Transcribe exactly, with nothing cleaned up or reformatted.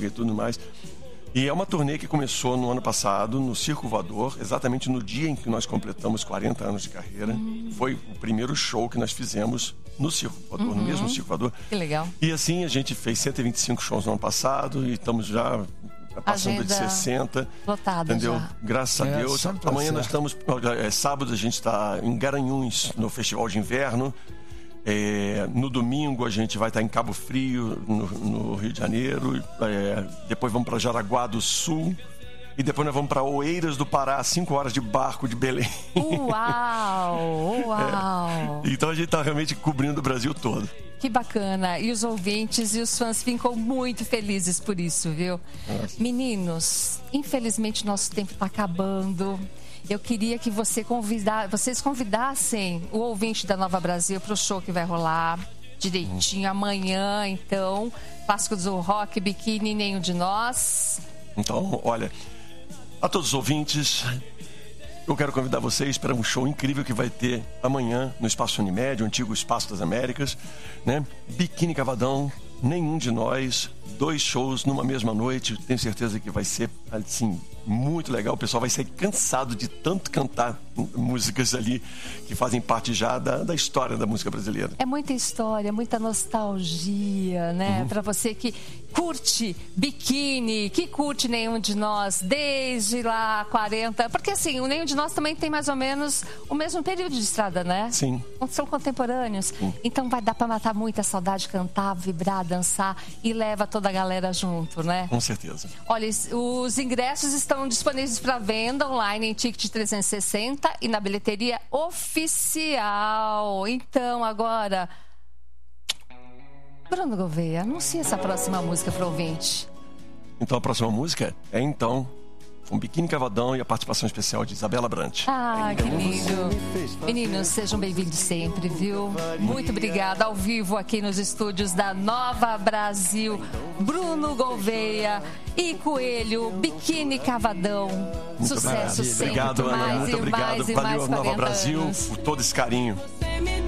e tudo mais. E é uma turnê que começou no ano passado, no Circo Voador, exatamente no dia em que nós completamos quarenta anos de carreira. Uhum. Foi o primeiro show que nós fizemos no Circo Voador, uhum. no mesmo Circo Voador. Que legal. E assim, a gente fez cento e vinte e cinco shows no ano passado e estamos já passando Agenda de sessenta. Lotada entendeu? Já. Graças a É, Deus. Amanhã nós estamos... É, sábado a gente está em Garanhuns, no Festival de Inverno. É, no domingo a gente vai estar em Cabo Frio, no, no Rio de Janeiro. É, depois vamos para Jaraguá do Sul. E depois nós vamos para Oeiras do Pará, cinco horas de barco de Belém. Uau! Uau! É, então a gente está realmente cobrindo o Brasil todo. Que bacana. E os ouvintes e os fãs ficam muito felizes por isso, viu? Nossa. Meninos, infelizmente nosso tempo está acabando. Eu queria que você convida... vocês convidassem o ouvinte da Nova Brasil para o show que vai rolar direitinho hum. amanhã, então. Clássicos do Rock, Biquíni, Nenhum de Nós. Então, olha, a todos os ouvintes, eu quero convidar vocês para um show incrível que vai ter amanhã no Espaço Unimed, o antigo Espaço das Américas, né? Biquíni Cavadão, Nenhum de Nós, dois shows numa mesma noite. Tenho certeza que vai ser, assim, muito legal. O pessoal vai sair cansado de tanto cantar músicas ali que fazem parte já da, da história da música brasileira. É muita história, muita nostalgia, né? Uhum. Para você que curte Biquíni, que curte Nenhum de Nós desde lá quarenta... Porque assim, o Nenhum de Nós também tem mais ou menos o mesmo período de estrada, né? Sim. São contemporâneos. Sim. Então vai dar para matar muita saudade, cantar, vibrar, dançar e leva toda a galera junto, né? Com certeza. Olha, os ingressos estão disponíveis para venda online em Ticket trezentos e sessenta e na bilheteria oficial. Então, agora... Bruno Gouveia, anuncia essa próxima música para o ouvinte. Então, a próxima música é, então, um Biquíni Cavadão e a participação especial de Isabela Brant. Ah, que lindo. Meninos, sejam bem-vindos sempre, viu? Muito obrigada. Ao vivo aqui nos estúdios da Nova Brasil, Bruno Gouveia e Coelho, Biquíni Cavadão. Muito Sucesso obrigado. sempre. Obrigado, Ana. Mais muito e obrigado. Mais e Valeu, mais Nova Brasil, anos. por todo esse carinho.